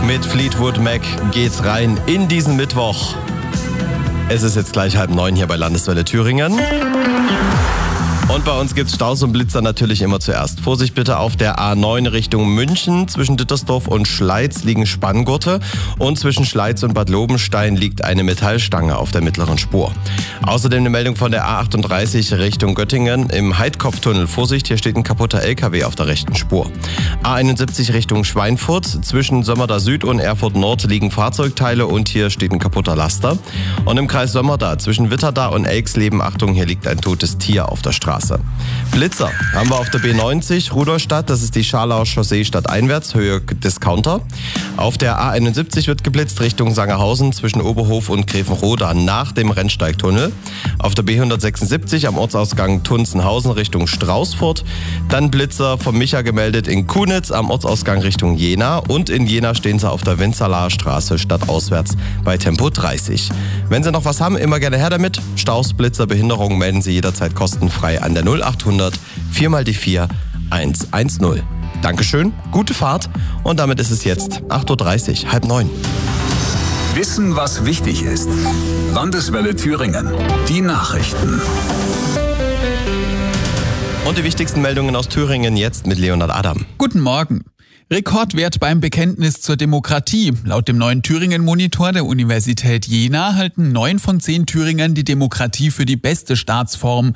Mit Fleetwood Mac geht's rein in diesen Mittwoch. Es ist jetzt gleich 8:30 hier bei Landeswelle Thüringen. Und bei uns gibt's Staus und Blitzer natürlich immer zuerst. Vorsicht bitte auf der A9 Richtung München. Zwischen Dittersdorf und Schleiz liegen Spanngurte. Und zwischen Schleiz und Bad Lobenstein liegt eine Metallstange auf der mittleren Spur. Außerdem eine Meldung von der A38 Richtung Göttingen im Heidkopftunnel. Vorsicht, hier steht ein kaputter LKW auf der rechten Spur. A71 Richtung Schweinfurt. Zwischen Sömmerda Süd und Erfurt Nord liegen Fahrzeugteile und hier steht ein kaputter Laster. Und im Kreis Sömmerda zwischen Witterda und Elksleben, Achtung, hier liegt ein totes Tier auf der Straße. Blitzer haben wir auf der B90 Rudolstadt, das ist die Scharlauer Chaussee stadteinwärts, Höhe Discounter. Auf der A71 wird geblitzt Richtung Sangerhausen zwischen Oberhof und Grevenroda nach dem Rennsteigtunnel. Auf der B176 am Ortsausgang Tunzenhausen Richtung Straußfurt. Dann Blitzer vom Micha gemeldet in Kunitz am Ortsausgang Richtung Jena. Und in Jena stehen sie auf der Winzerlaer Straße stadtauswärts bei Tempo 30. Wenn Sie noch was haben, immer gerne her damit. Staus, Blitzer, Behinderungen melden Sie jederzeit kostenfrei an der 0800 4x4 110. Dankeschön, gute Fahrt und damit ist es jetzt 8:30 Uhr, 8:30. Wissen, was wichtig ist. Landeswelle Thüringen. Die Nachrichten. Und die wichtigsten Meldungen aus Thüringen jetzt mit Leonhard Adam. Guten Morgen. Rekordwert beim Bekenntnis zur Demokratie. Laut dem neuen Thüringen-Monitor der Universität Jena halten 9 von 10 Thüringern die Demokratie für die beste Staatsform.